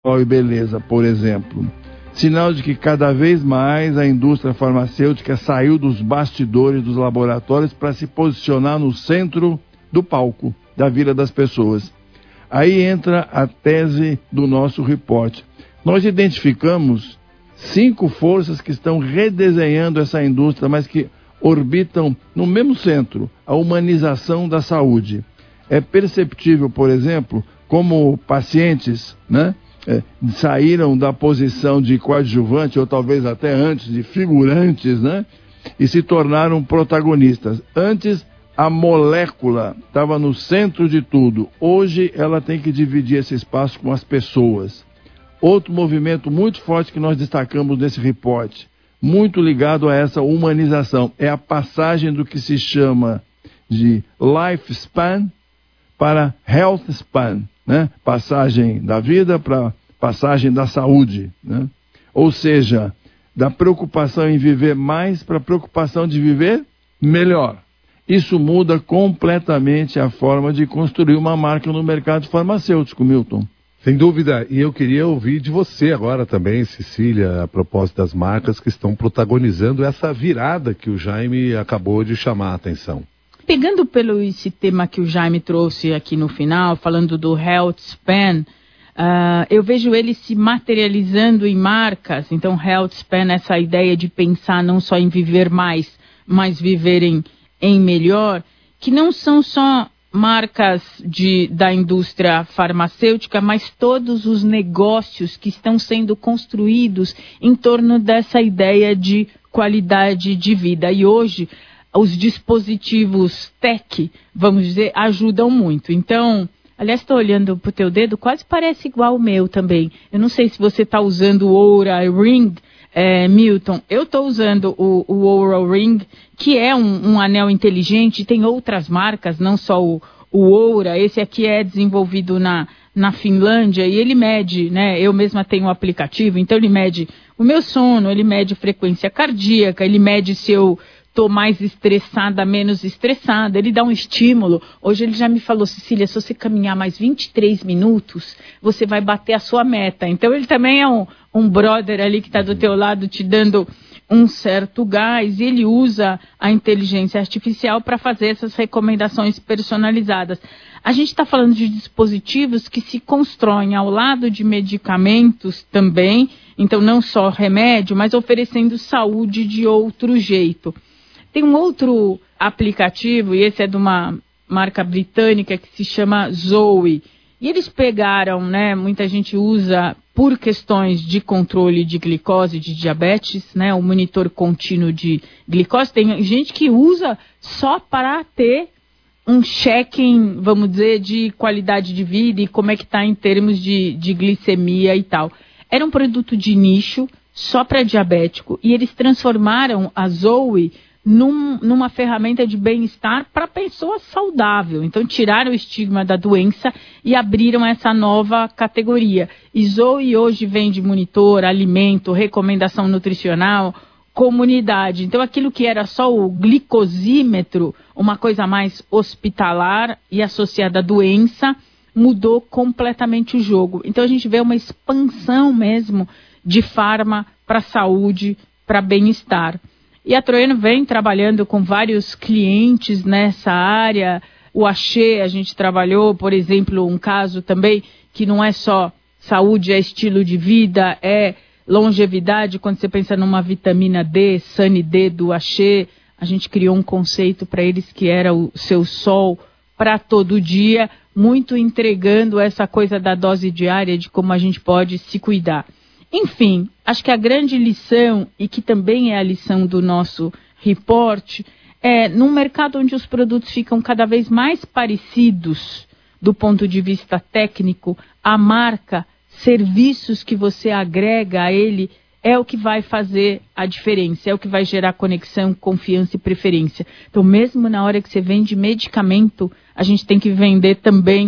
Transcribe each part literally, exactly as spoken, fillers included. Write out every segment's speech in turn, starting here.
e beleza, por exemplo. Sinal de que cada vez mais a indústria farmacêutica saiu dos bastidores dos laboratórios para se posicionar no centro do palco, da vida das pessoas. Aí entra a tese do nosso report. Nós identificamos cinco forças que estão redesenhando essa indústria, mas que orbitam no mesmo centro, a humanização da saúde. É perceptível, por exemplo, como pacientes, né, é, saíram da posição de coadjuvante, ou talvez até antes de figurantes, né, e se tornaram protagonistas. Antes, a molécula estava no centro de tudo. Hoje, ela tem que dividir esse espaço com as pessoas. Outro movimento muito forte que nós destacamos nesse reporte, muito ligado a essa humanização, é a passagem do que se chama de lifespan para health span, né? Passagem da vida para passagem da saúde, né? Ou seja, da preocupação em viver mais para a preocupação de viver melhor. Isso muda completamente a forma de construir uma marca no mercado farmacêutico, Milton. Sem dúvida, e eu queria ouvir de você agora também, Cecília, a propósito das marcas que estão protagonizando essa virada que o Jaime acabou de chamar a atenção. Pegando pelo esse tema que o Jaime trouxe aqui no final, falando do Health Span, uh, eu vejo ele se materializando em marcas. Então, Health Span, essa ideia de pensar não só em viver mais, mas viver em, em melhor, que não são só marcas de, da indústria farmacêutica, mas todos os negócios que estão sendo construídos em torno dessa ideia de qualidade de vida. E hoje, os dispositivos tech, vamos dizer, ajudam muito. Então, aliás, estou olhando para o teu dedo, quase parece igual o meu também. Eu não sei se você está usando o Oura Ring, é, Milton. Eu estou usando o, o Oura Ring, que é um, um anel inteligente. Tem outras marcas, não só o, o Oura. Esse aqui é desenvolvido na, na Finlândia e ele mede, né? Eu mesma tenho um aplicativo, então ele mede o meu sono, ele mede frequência cardíaca, ele mede se eu estou mais estressada, menos estressada, ele dá um estímulo. Hoje ele já me falou, Cecília, se você caminhar mais vinte e três minutos, você vai bater a sua meta. Então ele também é um, um brother ali que está do teu lado te dando um certo gás, e ele usa a inteligência artificial para fazer essas recomendações personalizadas. A gente está falando de dispositivos que se constroem ao lado de medicamentos também, então não só remédio, mas oferecendo saúde de outro jeito. Tem um outro aplicativo, e esse é de uma marca britânica que se chama Zoe. E eles pegaram, né, muita gente usa por questões de controle de glicose, de diabetes, né, o monitor contínuo de glicose. Tem gente que usa só para ter um check-in, vamos dizer, de qualidade de vida e como é que está em termos de, de glicemia e tal. Era um produto de nicho, só para diabético, e eles transformaram a Zoe Num, numa ferramenta de bem-estar para pessoa saudável. Então, tiraram o estigma da doença e abriram essa nova categoria. E Zoe hoje vende monitor, alimento, recomendação nutricional, comunidade. Então, aquilo que era só o glicosímetro, uma coisa mais hospitalar e associada à doença, mudou completamente o jogo. Então, a gente vê uma expansão mesmo de farma para saúde, para bem-estar. E a Troiano vem trabalhando com vários clientes nessa área. O Axê, a gente trabalhou, por exemplo, um caso também que não é só saúde, é estilo de vida, é longevidade. Quando você pensa numa vitamina D, Sunny D do Axê, a gente criou um conceito para eles que era o seu sol para todo dia, muito entregando essa coisa da dose diária de como a gente pode se cuidar. Enfim, acho que a grande lição, e que também é a lição do nosso report, é num mercado onde os produtos ficam cada vez mais parecidos do ponto de vista técnico, a marca, serviços que você agrega a ele, é o que vai fazer a diferença, é o que vai gerar conexão, confiança e preferência. Então, mesmo na hora que você vende medicamento, a gente tem que vender também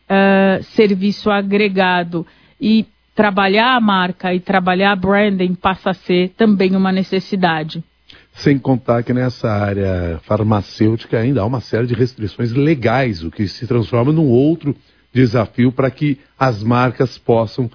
uh, serviço agregado. E trabalhar a marca e trabalhar a branding passa a ser também uma necessidade. Sem contar que nessa área farmacêutica ainda há uma série de restrições legais, o que se transforma num outro desafio para que as marcas possam